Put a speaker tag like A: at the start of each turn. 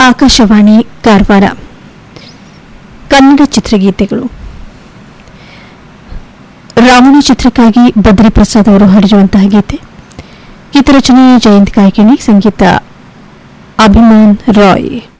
A: ಆಕಾಶವಾಣಿ ಕಾರವಾರ ಕನ್ನಡ ಚಿತ್ರಗೀತೆಗಳು. ರಾವಣ ಚಿತ್ರಕ್ಕಾಗಿ ಬದ್ರಿ ಪ್ರಸಾದ್ ಅವರು ಹಾಡಿರುವಂತಹ ಗೀತೆ. ಗೀತರಚನೆ ಜಯಂತ್ ಕಾಯ್ಕಿಣಿ, ಸಂಗೀತ ಅಭಿಮಾನ್ ರಾಯ್.